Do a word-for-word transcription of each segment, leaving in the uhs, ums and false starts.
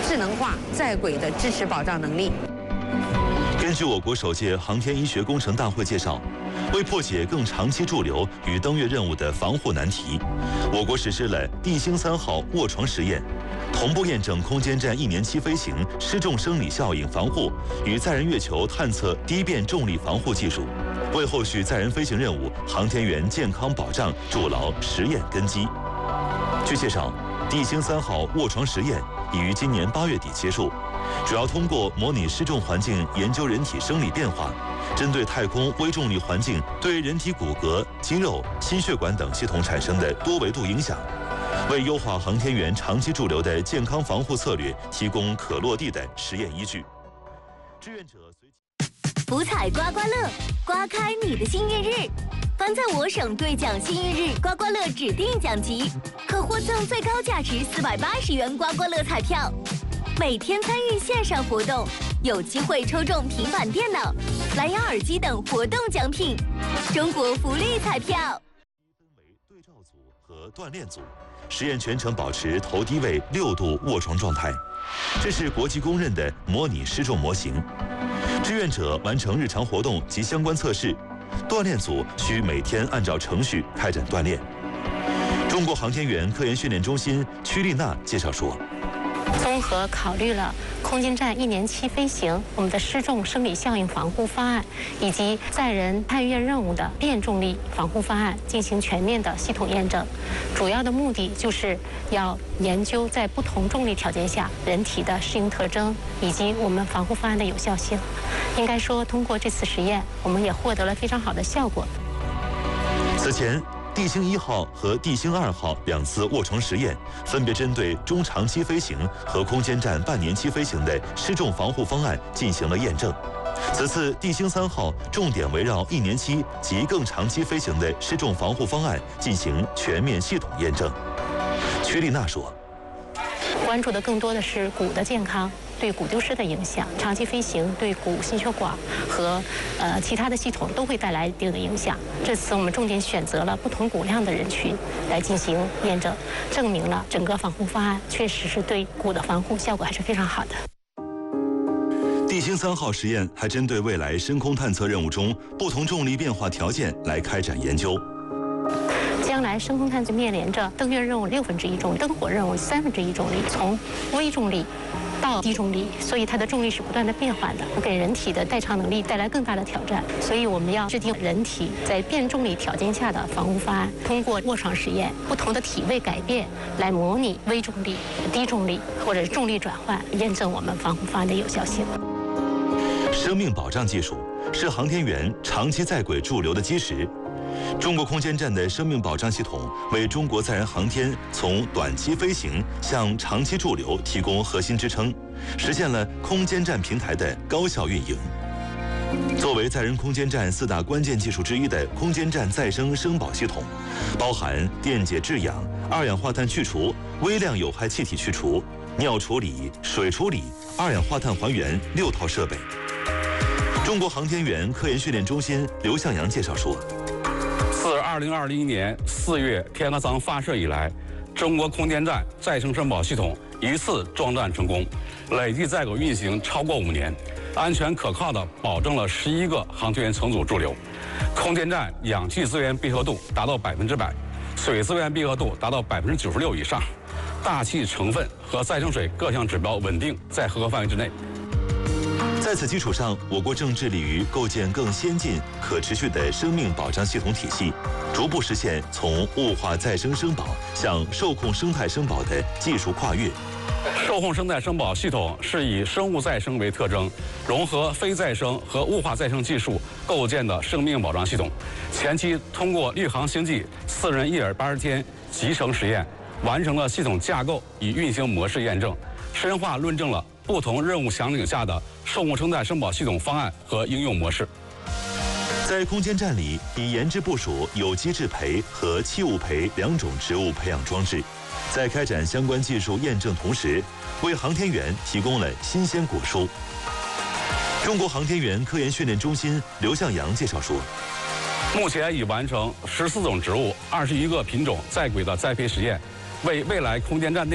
智能化在轨的支持保障能力。 根据我国首届航天医学工程大会介绍，为破解更长期驻留与登月任务的防护难题，我国实施了地星三号卧床实验，同步验证空间站一年期飞行失重生理效应防护与载人月球探测低变重力防护技术，为后续载人飞行任务航天员健康保障筑牢实验根基。据介绍，地星三号卧床实验已于今年八月底结束，主要通过模拟失重环境研究人体生理变化，针对太空微重力环境对人体骨骼、肌肉、心血管等系统产生的多维度影响，为优化航天员长期驻留的健康防护策略提供可落地的实验依据。志愿者随福彩刮刮乐，刮开你的幸运日。凡在我省兑奖幸运日刮刮乐指定奖级，可获赠最高价值四百八十元刮刮乐彩票。每天参与线上活动，有机会抽中平板电脑、蓝牙耳机等活动奖品。中国福利彩票。 分为对照组和锻炼组，实验全程保持头低位六度卧床状态，这是国际公认的模拟失重模型。志愿者完成日常活动及相关测试，锻炼组需每天按照程序开展锻炼。中国航天员科研训练中心曲丽娜介绍说， 综合考虑了空间站一年期飞行、我们的失重生理效应防护方案，以及载人探月任务的变重力防护方案，进行全面的系统验证。主要的目的就是要研究在不同重力条件下人体的适应特征，以及我们防护方案的有效性。应该说，通过这次实验，我们也获得了非常好的效果。 此前，地星一号和地星二号两次卧床实验，分别针对中长期飞行和空间站半年期飞行的失重防护方案进行了验证。此次地星三号重点围绕一年期及更长期飞行的失重防护方案进行全面系统验证。曲丽娜说， 关注的更多的是骨的健康对骨丢失的影响，长期飞行对骨、心血管和呃其他的系统都会带来一定的影响。这次我们重点选择了不同骨量的人群来进行验证，证明了整个防护方案确实是对骨的防护效果还是非常好的。 地星三号实验还针对未来深空探测任务中不同重力变化条件来开展研究。 将来深空探测面临着登月任务六分之一重力，登火任务三分之一重力，从微重力到低重力，所以它的重力是不断的变换的，给人体的代偿能力带来更大的挑战。所以我们要制定人体在变重力条件下的防护方案，通过卧床实验，不同的体位改变来模拟微重力、低重力或者重力转换，验证我们防护方案的有效性。 生命保障技术是航天员长期在轨驻留的基石。中国空间站的生命保障系统为中国载人航天从短期飞行向长期驻留提供核心支撑，实现了空间站平台的高效运营。作为载人空间站四大关键技术之一的空间站再生生保系统，包含电解制氧、二氧化碳去除、微量有害气体去除、尿处理、水处理、二氧化碳还原六套设备。中国航天员科研训练中心刘向阳介绍说， 自二零二零年四月天河舱发射以来，中国空间站再生生保系统一次装站成功，累计在轨运行超过五年，安全可靠地保证了十一个航天员乘组驻留。空间站氧气资源闭合度达到百分之百，水资源闭合度达到百分之九十六以上，大气成分和再生水各项指标稳定在合格范围之内。 在此基础上，我国正致力于构建更先进、可持续的生命保障系统体系，逐步实现从物化再生生保向受控生态生保的技术跨越。 受控生态生保系统是以生物再生为特征，融合非再生和物化再生技术构建的生命保障系统。前期通过绿航星际四人一耳八十天集成实验，完成了系统架构与运行模式验证，深化论证了不同任务场景下的受控生态生保系统方案和应用模式。 在空间站里，已研制部署有机质培和器物培两种植物培养装置，在开展相关技术验证同时，为航天员提供了新鲜果蔬。中国航天员科研训练中心刘向阳介绍说， 目前已完成十四种植物、二十一个品种在轨的栽培实验，为未来空间站内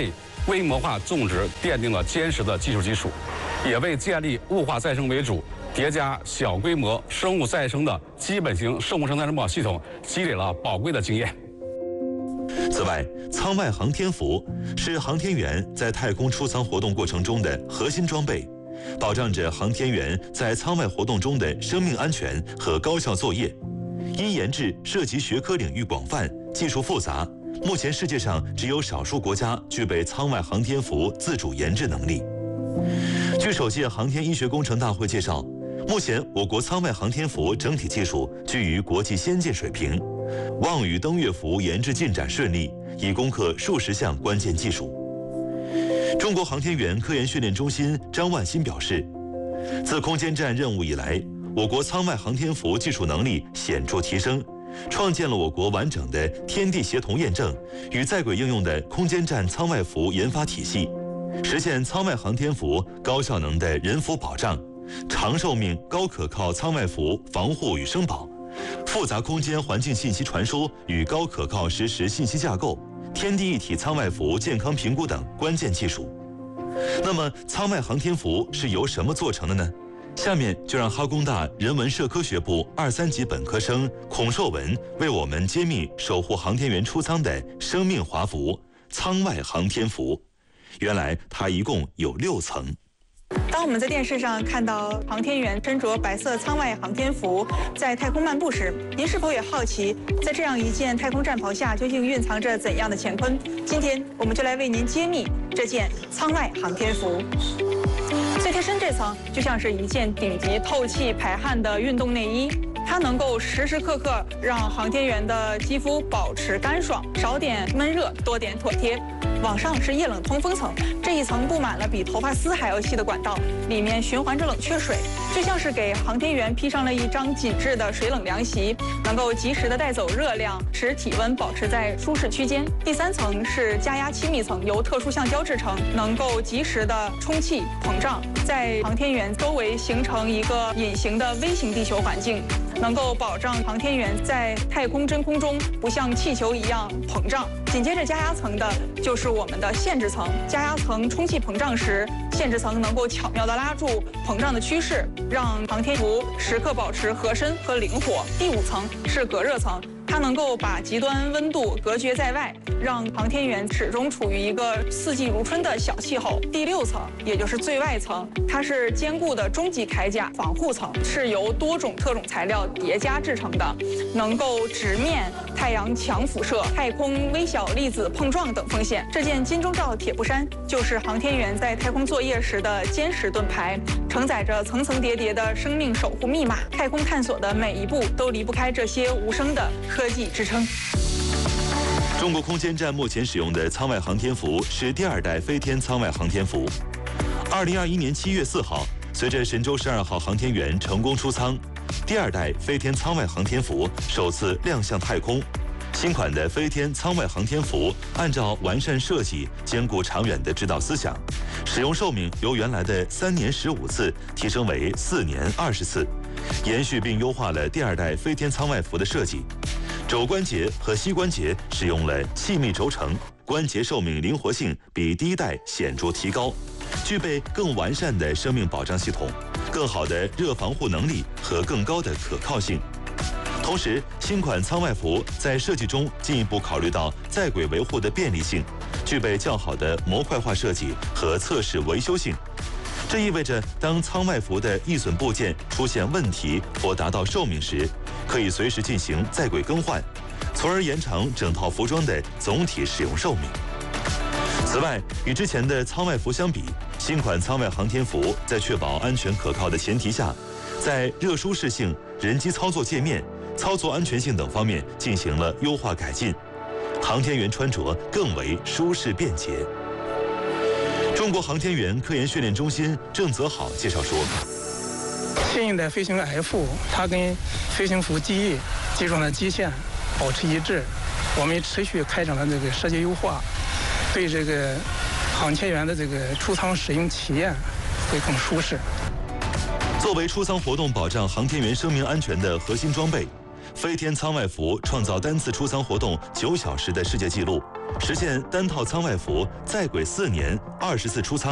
规模化种植奠定了坚实的技术基础，也为建立物化再生为主、叠加小规模生物再生的基本型生物生态环保系统积累了宝贵的经验。 此外，舱外航天服是航天员在太空出舱活动过程中的核心装备，保障着航天员在舱外活动中的生命安全和高效作业。因研制涉及学科领域广泛、技术复杂，目前世界上只有少数国家具备舱外航天服自主研制能力。据首届航天医学工程大会介绍，目前我国舱外航天服整体技术居于国际先进水平，望与登月服研制进展顺利，已攻克数十项关键技术。中国航天员科研训练中心张万新表示，自空间站任务以来，我国舱外航天服技术能力显著提升，创建了我国完整的天地协同验证与在轨应用的空间站舱外服研发体系，实现舱外航天服高效能的人服保障、长寿命高可靠舱外服防护与生保、复杂空间环境信息传输与高可靠实时信息架构、天地一体舱外服健康评估等关键技术。那么，舱外航天服是由什么做成的呢？下面就让哈工大人文社科学部二三级本科生孔硕文为我们揭秘守护航天员出舱的生命华服——舱外航天服。原来它一共有六层。 当我们在电视上看到航天员身着白色舱外航天服在太空漫步时，您是否也好奇，在这样一件太空战袍下究竟蕴藏着怎样的乾坤？今天我们就来为您揭秘这件舱外航天服。最贴身这层就像是一件顶级透气排汗的运动内衣，它能够时时刻刻让航天员的肌肤保持干爽，少点闷热，多点妥帖。往上是液冷通风层，这一层布满了比头发丝还要细的管道，里面循环着冷却水，就像是给航天员披上了一张紧致的水冷凉席，能够及时的带走热量，使体温保持在舒适区间。第三层是加压气密层，由特殊橡胶制成，能够及时的充气膨胀，在航天员周围形成一个隐形的微型地球环境，能够保障航天员在太空真空中不像气球一样膨胀。紧接着加压层的就是我们的限制层，加压层充气膨胀时，限制层能够巧妙地拉住膨胀的趋势，让航天服时刻保持合身和灵活。第五层是隔热层，它能够把极端温度隔绝在外，让航天员始终处于一个四季如春的小气候。第六层，也就是最外层，它是坚固的终极铠甲防护层，是由多种特种材料叠加制成的，能够直面太阳强辐射、太空微小粒子碰撞等风险。这件金钟罩铁布衫就是航天员在太空作业时的坚实盾牌，承载着层层叠叠的生命守护密码。太空探索的每一步都离不开这些无声的科技支撑。 中国空间站目前使用的舱外航天服是第二代飞天舱外航天服。二零二一年七月四号，随着神舟十二号航天员成功出舱，第二代飞天舱外航天服首次亮相太空。新款的飞天舱外航天服按照完善设计、兼顾长远的指导思想，使用寿命由原来的三年十五次提升为四年二十次，延续并优化了第二代飞天舱外服的设计。肘关节和膝关节使用了气密轴承，关节寿命灵活性比第一代显著提高，具备更完善的生命保障系统、更好的热防护能力和更高的可靠性。同时，新款舱外服在设计中进一步考虑到在轨维护的便利性，具备较好的模块化设计和测试维修性。这意味着，当舱外服的易损部件出现问题或达到寿命时，可以随时进行在轨更换，从而延长整套服装的总体使用寿命。此外，与之前的舱外服相比，新款舱外航天服在确保安全可靠的前提下，在热舒适性、人机操作界面、操作安全性等方面进行了优化改进，航天员穿着更为舒适便捷。中国航天员科研训练中心郑泽好介绍说， 新一代飞行 F 它跟飞行服 G 基础上的基线保持一致，我们持续开展了这个设计优化，对这个航天员的这个出舱使用体验会更舒适。 作为出舱活动保障航天员生命安全的核心装备，飞天舱外服创造单次出舱活动九小时的世界纪录， 实现单套舱外服在轨四年、二十次出舱。